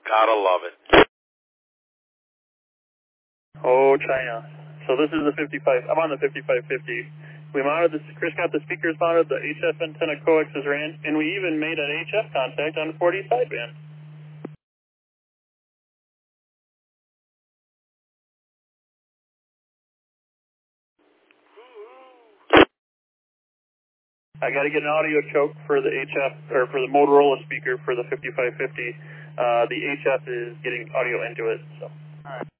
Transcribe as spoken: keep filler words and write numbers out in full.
Gotta love it. Oh, China. So this is the fifty-five. I'm on the fifty-five fifty. We mounted this. Chris got the speakers mounted. The H F antenna coaxes ran, and we even made an H F contact on the forty sideband. I got to get an audio choke for the H F, or for the Motorola speaker for the fifty-five fifty. Uh, the H F is getting audio into it. So. All right.